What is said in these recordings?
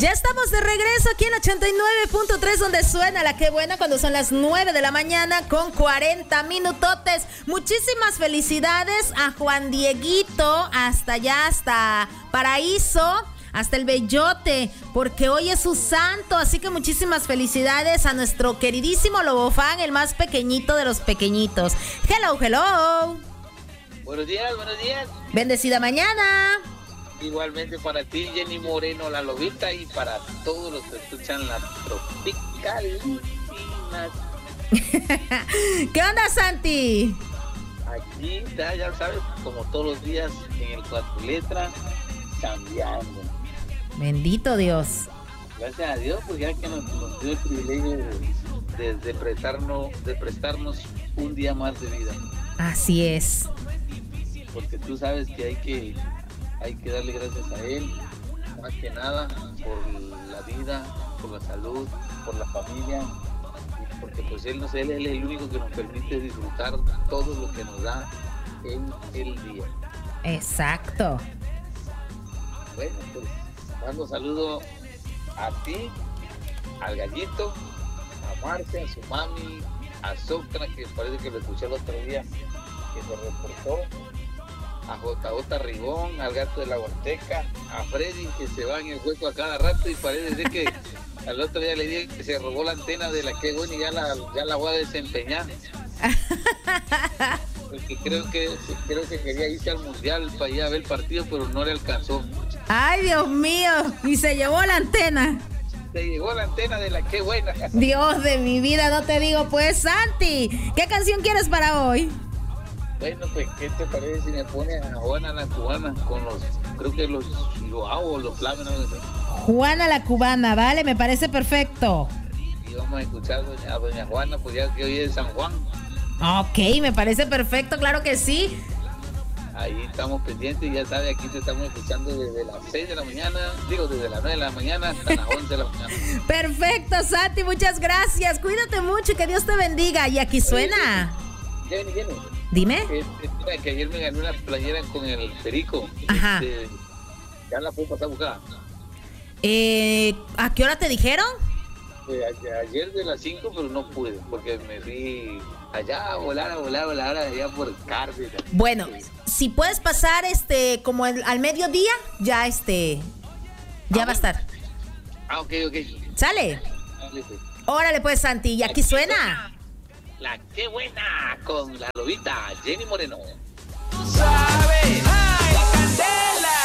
Ya estamos de regreso aquí en 89.3, donde suena la que buena cuando son las 9 de la mañana con 40 minutotes. Muchísimas felicidades a Juan Dieguito, hasta allá, hasta Paraíso, hasta el Bellote, porque hoy es su santo, así que muchísimas felicidades a nuestro queridísimo Lobofán, el más pequeñito de los pequeñitos. Hello, hello. Buenos días, buenos días. Bendecida mañana. Igualmente para ti, Jenny Moreno, la lobita, y para todos los que escuchan la Tropicalísimas. ¿Qué onda, Santi? Aquí está, ya sabes, como todos los días en el Cuatro Letras, cambiando. Bendito Dios. Gracias a Dios, pues ya que nos dio el privilegio de prestarnos un día más de vida. Así es. Porque tú sabes que hay que darle gracias a Él, más que nada, por la vida, por la salud, por la familia, porque pues Él es el único que nos permite disfrutar todo lo que nos da en el día. Exacto. Bueno, pues mando saludo a ti, al Gallito, a Marcia, a su mami, a Socra, que parece que lo escuché el otro día, que se reportó, a JJ Ribón, al Gato de la Huasteca, a Freddy, que se va en el hueco a cada rato, y parece ser que al otro día le dije que se robó la antena de la que bueno, y ya la voy a desempeñar. Porque creo que quería irse al mundial para ir a ver el partido, pero no le alcanzó. Ay, Dios mío, y se llevó la antena. Se llevó la antena de la que buena. Dios de mi vida, no te digo. Pues, Santi, ¿qué canción quieres para hoy? Bueno, pues, ¿qué te parece si me pones a Juana la Cubana con los Flavos? Juana la Cubana, vale, me parece perfecto. Y vamos a escuchar a doña Juana, pues ya que hoy es San Juan. Ok, me parece perfecto, claro que sí. Ahí estamos pendientes, ya sabes, aquí te estamos escuchando desde las 6 de la mañana, desde las 9 de la mañana hasta las 11 de la mañana. Perfecto, Santi, muchas gracias. Cuídate mucho y que Dios te bendiga. Y aquí suena. Jenny. Dime. Que ayer me gané una playera con el Perico. Ajá. Ya la puedo pasar a buscar. ¿A qué hora te dijeron? Ayer de las 5, pero no pude, porque me fui allá a volar allá por Cárdenas. Bueno, si puedes pasar como al mediodía, ya va a estar. Ok. ¿Sale? Dale, pues. Órale pues, Santi, y aquí suena La que buena con la lobita Jenny Moreno. Tú sabes, la candela.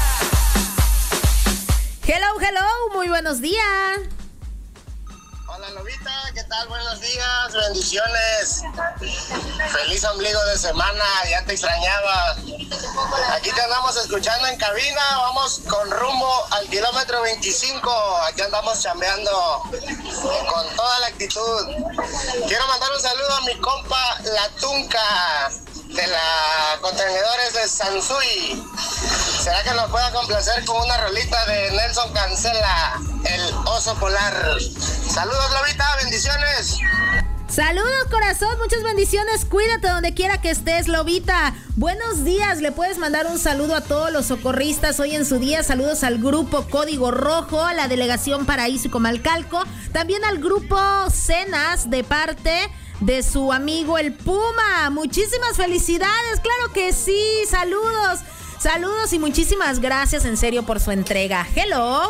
Hello, muy buenos días. Hola Lobita, ¿qué tal? Buenos días, bendiciones. Feliz ombligo de semana, ya te extrañaba. Aquí te andamos escuchando en cabina, vamos con rumbo al kilómetro 25. Aquí andamos chambeando con toda la actitud. Quiero mandar un saludo a mi compa La Tunca de la Contenedores de Sansui. ¿Será que nos pueda complacer con una rolita de Nelson Cancela, el oso polar? Saludos, Lobita, bendiciones. Saludos, corazón, muchas bendiciones. Cuídate donde quiera que estés, Lobita. Buenos días, le puedes mandar un saludo a todos los socorristas hoy en su día. Saludos al grupo Código Rojo, a la delegación Paraíso y Comalcalco, también al grupo Cenas de parte de su amigo el Puma. Muchísimas felicidades, claro que sí. Saludos y muchísimas gracias en serio por su entrega. Hello.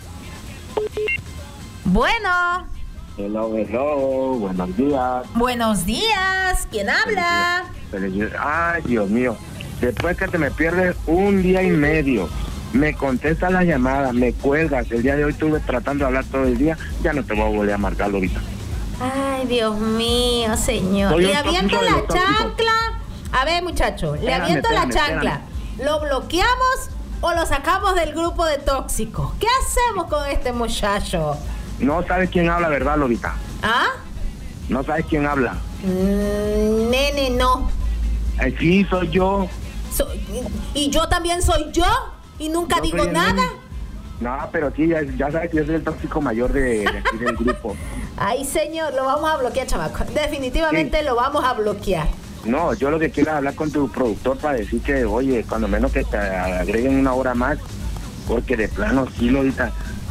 Bueno. Hello, buenos días. Buenos días, ¿quién habla? Ay, Dios mío, después que te me pierdes un día y medio, me contestas las llamadas, me cuelgas, el día de hoy estuve tratando de hablar todo el día, ya no te voy a volver a marcar ahorita. Ay, Dios mío, señor. ¿Le aviento la chancla? A ver, muchacho, ¿le aviento la chancla? ¿Lo bloqueamos o lo sacamos del grupo de tóxicos? ¿Qué hacemos con este muchacho? No sabes quién habla, ¿verdad, Lobita? ¿Ah? No sabes quién habla. Nene, no. Sí, soy yo. Y yo también soy yo. Y nunca digo nada. Nene. No, pero sí, ya sabes que yo soy el tóxico mayor de aquí del grupo. Ay, señor, lo vamos a bloquear, chamaco. Definitivamente sí. Lo vamos a bloquear. No, yo lo que quiero es hablar con tu productor para decir que, oye, cuando menos que te agreguen una hora más, porque de plano sí, Lobita.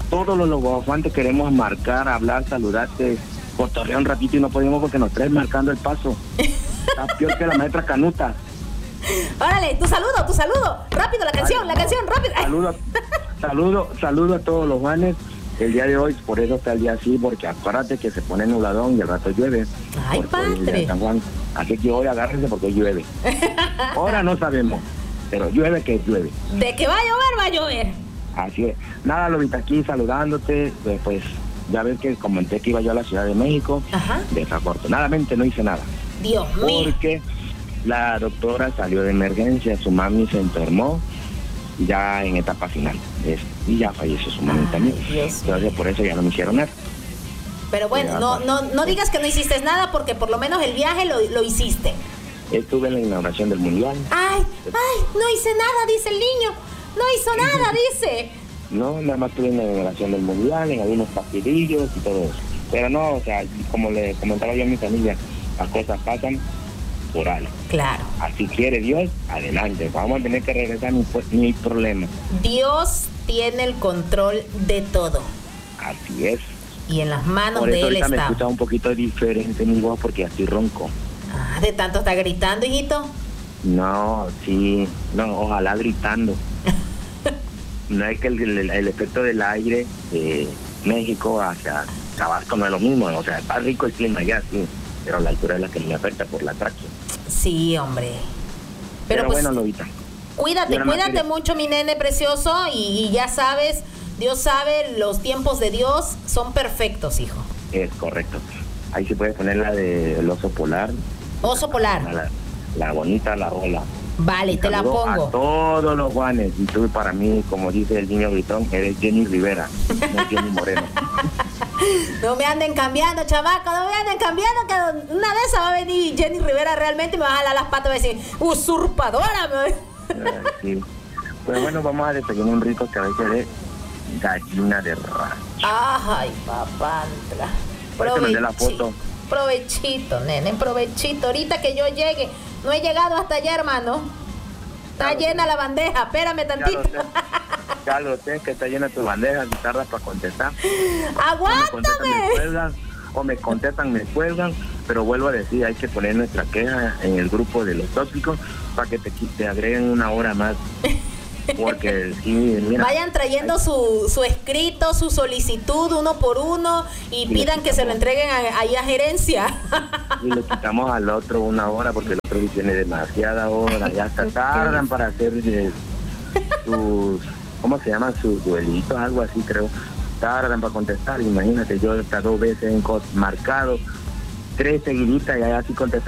todos los logofantes queremos marcar, hablar, saludarte, cotorrear un ratito y no podemos porque nos traes marcando el paso. Está peor que la maestra Canuta. Órale, tu saludo. Rápido, la canción, rápido. Saludo a todos los Juanes. El día de hoy, por eso está el día así, porque acuérdate que se pone nubladón y al rato llueve. Ay, padre. San Juan. Así que hoy agárrense porque llueve. Ahora no sabemos, pero llueve que llueve. De que va a llover. Así es. Nada, Lobita, aquí saludándote. Pues ya ves que comenté que iba yo a la Ciudad de México. Ajá. Desafortunadamente no hice nada. Dios mío. Porque la doctora salió de emergencia, su mami se enfermó ya en etapa final. Y ya falleció su mami también. Dios. Entonces por eso ya no me hicieron nada. Pero bueno, no digas que no hiciste nada porque por lo menos el viaje lo hiciste. Estuve en la inauguración del Mundial. Ay, no hice nada, dice el niño. No hizo nada, dice. No, nada más estuve en la inauguración del Mundial, en algunos partidillos y todo eso. Pero no, o sea, como le comentaba yo a mi familia, las cosas pasan por algo. Claro. Así quiere Dios, adelante. Vamos a tener que regresar, ni problema. Dios tiene el control de todo. Así es. Y en las manos por eso de él ahorita está. me escucha un poquito diferente mi voz porque así ronco. Ah, ¿de tanto está gritando, hijito? No, sí, no, ojalá gritando. No es que el efecto del aire de México hacia Tabasco no es lo mismo, o sea, está rico el clima allá, sí, pero la altura es la que me afecta por la tráquea. Sí, hombre. Pero pues, bueno, Lobita. Cuídate mucho, mi nene precioso, y ya sabes, Dios sabe, los tiempos de Dios son perfectos, hijo. Es correcto. Ahí se puede poner la del oso polar. Oso polar. La bonita, la rola. Vale, te la pongo. A todos los Juanes. Y tú, para mí, como dice el niño gritón, eres Jenny Rivera, no Jenny Moreno. No me anden cambiando, chamaco, no me anden cambiando, que una de esas va a venir Jenny Rivera realmente y me va a jalar las patas y va a decir, usurpadora. Sí. Pues bueno, vamos a desayunar un rico cabello de gallina de rancho. Ay, papantla. Te mandé la foto. Provechito, nene, provechito. Ahorita que yo llegue, no he llegado hasta allá, hermano. Está llena la bandeja, espérame tantito. Ya lo sé, que está llena tu bandeja, y tardas para contestar. ¡Aguántame! O me contestan, me cuelgan, pero vuelvo a decir, hay que poner nuestra queja en el grupo de los tóxicos para que te agreguen una hora más. Porque sí, mira, vayan trayendo su escrito, su solicitud uno por uno y pidan que se lo entreguen ahí a gerencia. Y le quitamos al otro una hora porque el otro tiene demasiada hora, ya hasta tardan para hacer sus, ¿cómo se llaman? Sus duelitos, algo así creo. Tardan para contestar, imagínate, yo hasta 2 veces marcado, 3 seguiditas y así contestar.